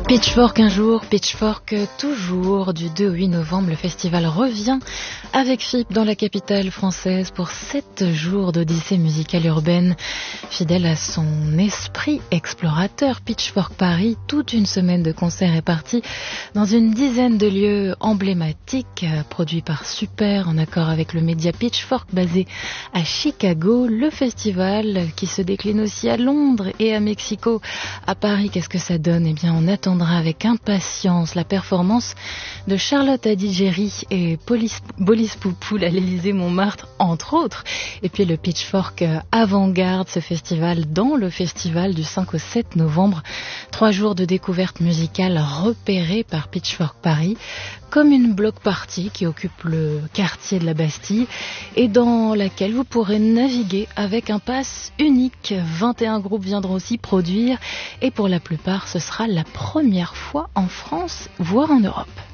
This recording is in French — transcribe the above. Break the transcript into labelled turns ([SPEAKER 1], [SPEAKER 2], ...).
[SPEAKER 1] Pitchfork un jour, Pitchfork toujours. Du 2 au 8 novembre, le festival revient avec FIP dans la capitale française pour 7 jours d'odyssée musicale urbaine. Fidèle à son esprit explorateur, Pitchfork Paris, toute une semaine de concerts répartis dans une dizaine de lieux emblématiques, produits par Super en accord avec le média Pitchfork basé à Chicago. Le festival qui se décline aussi à Londres et à Mexico. À Paris, qu'est-ce que ça donne? Eh bien, on attendra avec impatience la performance de Charlotte Adigéry et Bolis Poupoul à l'Élysée-Montmartre, entre autres. Et puis le Pitchfork Avant-Garde, ce festival dans le festival du 5 au 7 novembre. 3 jours de découverte musicale repérés par Pitchfork Paris, comme une block party qui occupe le quartier de la Bastille et dans laquelle vous pourrez naviguer avec un pass unique. 21 groupes viendront aussi produire et pour la plupart, ce sera la première fois en France, voire en Europe.